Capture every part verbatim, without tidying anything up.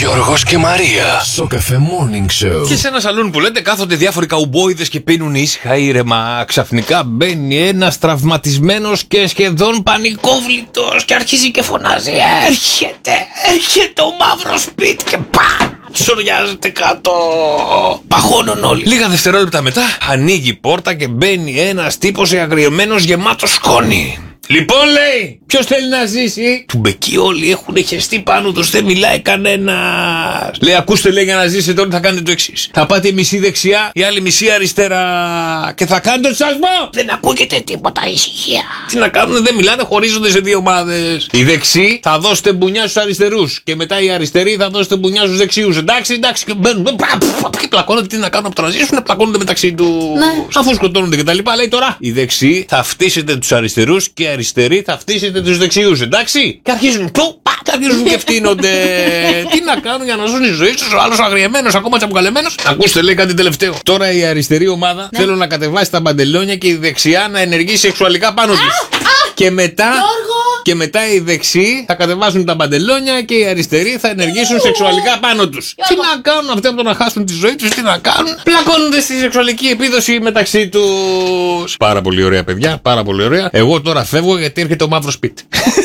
Γιώργος και Μαρία. Σοκαφέ Morning Show. Και σε ένα σαλούν που λέτε κάθονται διάφοροι καουμπόιδες και πίνουν ήσυχα ήρεμα. Ξαφνικά μπαίνει ένας τραυματισμένος και σχεδόν πανικόβλητος και αρχίζει και φωνάζει: Έρχεται, έρχεται ο μαύρος σπίτ και πά! Σοριάζεται κάτω. Παχώνουν όλοι. Λίγα δευτερόλεπτα μετά ανοίγει η πόρτα και μπαίνει ένας τύπος αγριεμένος γεμάτο σκόνη. Λοιπόν, λέει, ποιος θέλει να ζήσει? Του μπεκεί όλοι έχουν χεστεί πάνω τους, δεν μιλάει κανένας. Λέει, ακούστε, λέει, για να ζήσετε όλοι θα κάνετε το εξής. Θα πάτε μισή δεξιά, η άλλη μισή αριστερά. Και θα κάνετε το σασμό. Δεν ακούγεται τίποτα, ησυχία. Τι να κάνουν, δεν μιλάνε, χωρίζονται σε δύο ομάδες. Οι δεξιοί θα δώσετε μπουνιά στους αριστερούς. Και μετά οι αριστεροί θα δώσετε μπουνιά στους δεξιούς. Εντάξει, εντάξει, και μπαίνουν. Και πλακώνονται, τι να κάνουν από το να ζήσουν, πλακώνονται μεταξύ τους. Ναι. Αφού σκοτώνονται κτλ. Λέει τώρα, οι δεξιοί θα φτύσετε τους αριστερούς και αριστεροί θα φτύσετε τους δεξιούς, εντάξει? Και αρχίζουν του, πα, και αρχίζουν και φτύνονται. Τι να κάνουν για να ζουν η ζωή τους, ο άλλος αγριεμένος, ακόμα τσαμπουκαλεμένος. Ακούστε, λέει κάτι τελευταίο. Τώρα η αριστερή ομάδα ναι. θέλουν να κατεβάσει τα μπαντελόνια και η δεξιά να ενεργεί σεξουαλικά πάνω τους. Και μετά, και μετά οι δεξιοί θα κατεβάσουν τα μπαντελόνια και οι αριστεροί θα ενεργήσουν σεξουαλικά πάνω τους. Τι να κάνουν αυτοί από το να χάσουν τη ζωή τους, τι να κάνουν? Πλακώνονται στη σεξουαλική επίδοση μεταξύ τους. Πάρα πολύ ωραία, παιδιά, πάρα πολύ ωραία. Εγώ τώρα φεύγω γιατί έρχεται ο μαύρος σπίτ.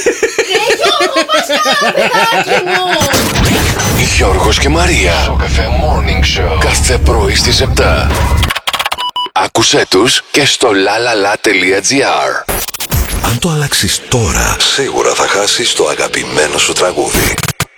Γιώργος και Μαρία. Σοκαφέ Morning Show. Κάθε πρωί στις επτά. Άκουσέ τους και στο lalala.gr. Αν το αλλάξεις τώρα, σίγουρα θα χάσεις το αγαπημένο σου τραγούδι.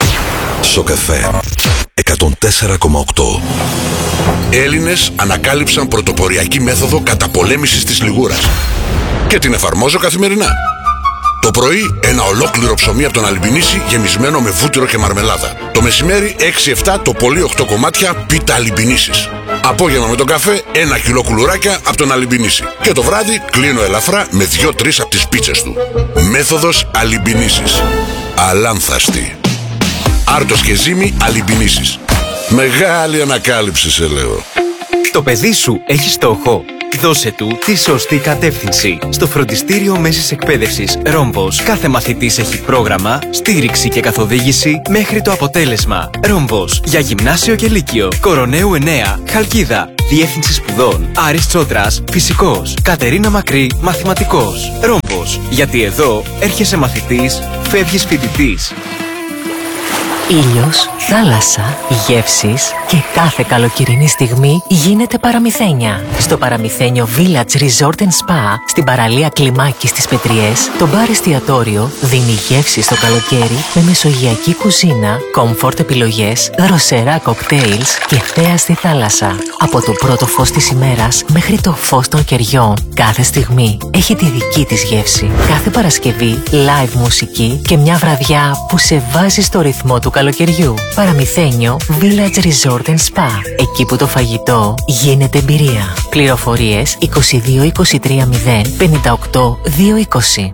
Σοκαφέ εκατόν τέσσερα κόμμα οκτώ. Έλληνες ανακάλυψαν πρωτοποριακή μέθοδο καταπολέμησης της λιγούρας και την εφαρμόζω καθημερινά. Το πρωί ένα ολόκληρο ψωμί από τον Αλιμπινίση γεμισμένο με βούτυρο και μαρμελάδα. Το μεσημέρι έξι εφτά το πολύ οκτώ κομμάτια πίτα Αλιμπινίσης. Απόγευμα με τον καφέ ένα κιλό κουλουράκια από τον Αλιμπινίση. Και το βράδυ κλείνω ελαφρά με δύο τρεις από τις πίτσες του. Μέθοδος Αλιμπινίσης. Αλάνθαστη. Άρτος και ζύμη Αλιμπινίσης. Μεγάλη ανακάλυψη σε λέω. Το παιδί σου έχει στόχο. Δώσε του τη σωστή κατεύθυνση. Στο φροντιστήριο μέσης εκπαίδευσης Ρόμβος, κάθε μαθητής έχει πρόγραμμα, στήριξη και καθοδήγηση μέχρι το αποτέλεσμα. Ρόμβος, για γυμνάσιο και λύκειο. Κοροναίου εννέα, Χαλκίδα. Διεύθυνση σπουδών Άρης Τσότρας, φυσικός. Κατερίνα Μακρύ, μαθηματικός. Ρόμβος, γιατί εδώ έρχεσαι μαθητής, φεύγεις φοιτητής. Ήλιος, θάλασσα, γεύσεις και κάθε καλοκαιρινή στιγμή γίνεται παραμυθένια. Στο Παραμυθένιο Village Resort and Spa, στην παραλία Κλιμάκη στις Πετριές, το μπαρ εστιατόριο δίνει γεύσεις στο καλοκαίρι με μεσογειακή κουζίνα, comfort επιλογές, δροσερά κοκτέιλς και θέα στη θάλασσα. Από το πρώτο φως της ημέρας μέχρι το φως των κεριών, κάθε στιγμή έχει τη δική της γεύση. Κάθε Παρασκευή, live μουσική και μια βραδιά που σε βάζει στο ρυθμό του καλοκαιριού. Παραμυθένιο Village Resort and Spa. Εκεί που το φαγητό γίνεται εμπειρία. Πληροφορίες είκοσι δύο είκοσι τρία μηδέν πενήντα οκτώ διακόσια είκοσι.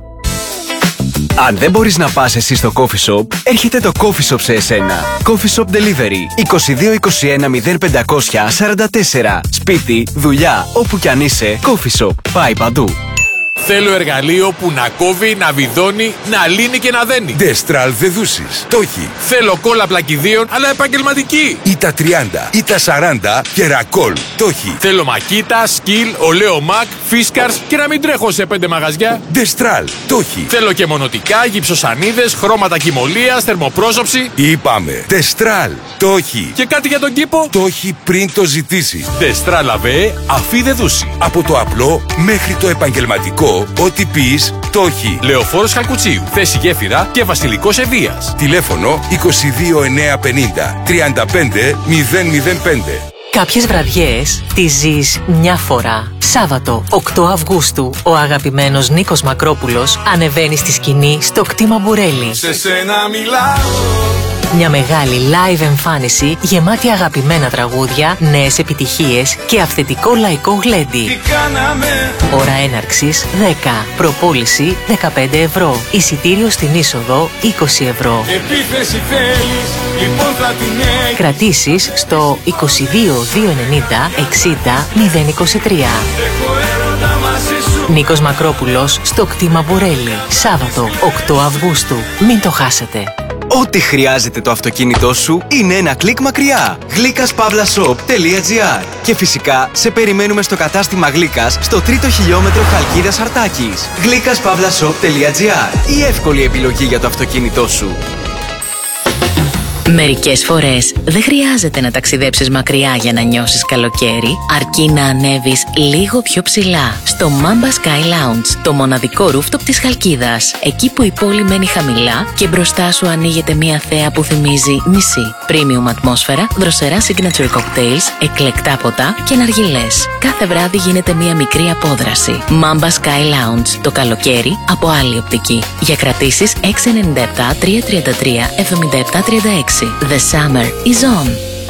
Αν δεν μπορείς να πας εσύ στο coffee shop, έρχεται το coffee shop σε εσένα. Coffee shop delivery είκοσι δύο είκοσι ένα μηδέν πεντακόσια σαράντα τέσσερα. Σπίτι, δουλειά, όπου κι αν είσαι, coffee shop. Πάει παντού. Θέλω εργαλείο που να κόβει, να βιδώνει, να λύνει και να δένει. Ντεστράλ Δεδούσεις. Το έχει. Θέλω κόλλα πλακιδίων, αλλά επαγγελματική. Ή τα τριάντα, ή τα σαράντα και ρακόλ. Το έχει. Θέλω μακίτα, σκυλ, ολέο μακ, φίσκαρς και να μην τρέχω σε πέντε μαγαζιά. Ντεστράλ. Το έχει. Θέλω και μονοτικά, γυψοσανίδες, χρώματα κοιμωλίας, θερμοπρόσωψη. Είπαμε. Ντεστράλ. Το έχει. Και κάτι για τον κήπο. Το έχει πριν το ζητήσει. Ντεστράλ αβέ, αφή Δεδούση. Από το απλό μέχρι το επαγγελματικό. Ό,τι πεις, το έχει. Λεωφόρος Χαλκουτσίου, θέση γέφυρα και Βασιλικός Ευβίας. Τηλέφωνο είκοσι δύο εννιακόσια πενήντα τριάντα πέντε μηδέν μηδέν πέντε. Κάποιες βραδιές τις ζεις μια φορά. Σάββατο, οκτώ Αυγούστου, ο αγαπημένος Νίκος Μακρόπουλος ανεβαίνει στη σκηνή στο κτήμα Μπουρέλη. Σε σένα μιλάω. Μια μεγάλη live εμφάνιση γεμάτη αγαπημένα τραγούδια, νέες επιτυχίες και αυθεντικό λαϊκό γλέντι. Ώρα έναρξης δέκα, προπόληση δεκαπέντε ευρώ, εισιτήριο στην είσοδο είκοσι ευρώ. Επίθεση θέλεις, λοιπόν θα την έχεις. Κρατήσεις στο είκοσι δύο διακόσια ενενήντα εξήντα μηδέν είκοσι τρία. Έχω έρωτα μαζί σου. Νίκος Μακρόπουλος στο κτήμα Μπουρέλη, Σάββατο οκτώ Αυγούστου. Μην το χάσετε. Ό,τι χρειάζεται το αυτοκίνητό σου είναι ένα κλικ μακριά. γλύκας παύλα σοπ τελεία τζι άρ. Και φυσικά σε περιμένουμε στο κατάστημα Γλύκας στο τρίτο χιλιόμετρο Χαλκίδας Αρτάκης. γλύκας παύλα σοπ τελεία τζι άρ. Η εύκολη επιλογή για το αυτοκίνητό σου. Μερικές φορές δεν χρειάζεται να ταξιδέψεις μακριά για να νιώσεις καλοκαίρι, αρκεί να ανέβεις λίγο πιο ψηλά στο Mamba Sky Lounge, το μοναδικό rooftop της Χαλκίδας. Εκεί που η πόλη μένει χαμηλά και μπροστά σου ανοίγεται μια θέα που θυμίζει νησί. Premium ατμόσφαιρα, δροσερά signature cocktails, εκλεκτά ποτά και ναργιλές. Κάθε βράδυ γίνεται μια μικρή απόδραση. Mamba Sky Lounge, το καλοκαίρι από άλλη οπτική. Για κρατήσεις έξι εννιά επτά τρία τρία τρία επτά επτά τρία έξι. The summer is on.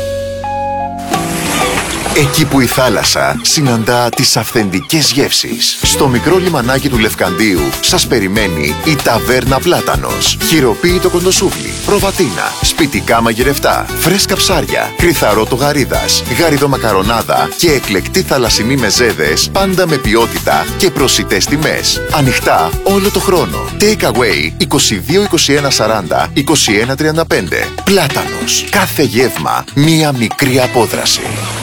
Εκεί που η θάλασσα συναντά τις αυθεντικές γεύσεις. Στο μικρό λιμανάκι του Λευκαντίου σας περιμένει η Ταβέρνα Πλάτανος. Χειροποίητο κοντοσούβλι, προβατίνα, σπιτικά μαγειρευτά, φρέσκα ψάρια, κρυθαρότο γαρίδας, γαριδομακαρονάδα και εκλεκτή θαλασσινή μεζέδες, πάντα με ποιότητα και προσιτές τιμές. Ανοιχτά όλο το χρόνο. Take away είκοσι δύο είκοσι ένα σαράντα είκοσι ένα τριάντα πέντε. Πλάτανος. Κάθε γεύμα μία μικρή απόδραση.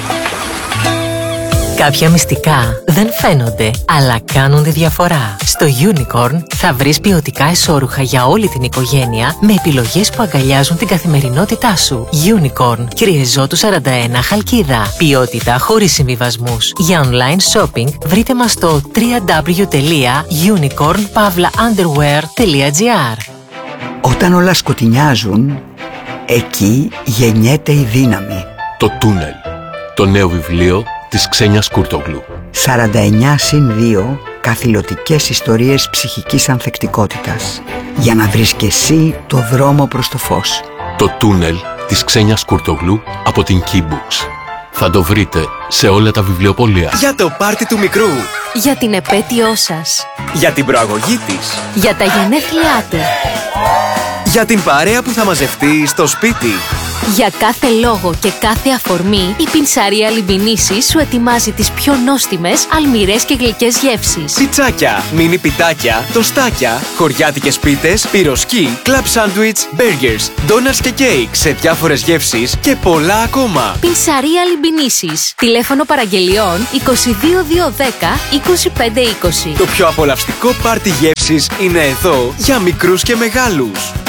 Κάποια μυστικά δεν φαίνονται, αλλά κάνουν τη διαφορά. Στο Unicorn θα βρεις ποιοτικά εσώρουχα για όλη την οικογένεια με επιλογές που αγκαλιάζουν την καθημερινότητά σου. Unicorn, Κυριεζώτου σαράντα ένα, Χαλκίδα. Ποιότητα χωρίς συμβιβασμούς. Για online shopping βρείτε μας στο double-u double-u double-u τελεία unicorn pavla underwear τελεία τζι άρ. Όταν όλα σκοτεινιάζουν, εκεί γεννιέται η δύναμη. Το Τούνελ, το νέο βιβλίο της Ξένιας Κουρτογλου. σαράντα εννιά συν δύο καθηλωτικές ιστορίες ψυχικής ανθεκτικότητας. Για να βρεις και εσύ το δρόμο προς το φως. Το Τούνελ της Ξένιας Κουρτογλου από την Key Books. Θα το βρείτε σε όλα τα βιβλιοπωλεία. Για το πάρτι του μικρού. Για την επέτειό σας. Για την προαγωγή της. Για τα γενέθλιά του. Για την παρέα που θα μαζευτεί στο σπίτι. Για κάθε λόγο και κάθε αφορμή, η Πινσαρία Λιμπινίσης σου ετοιμάζει τις πιο νόστιμες, αλμυρές και γλυκές γεύσεις. Πιτσάκια, μίνι πιτάκια, τοστάκια, χωριάτικες πίτες, πυροσκή, κλαμπ σάντουιτς, μπέργκερς, ντόνατς και κέικ σε διάφορες γεύσεις και πολλά ακόμα. Πινσαρία Λιμπινίσης. Τηλέφωνο παραγγελιών είκοσι δύο διακόσια δέκα είκοσι πέντε είκοσι. Το πιο απολαυστικό πάρτι γεύσεις είναι εδώ για μικρούς και μεγάλους.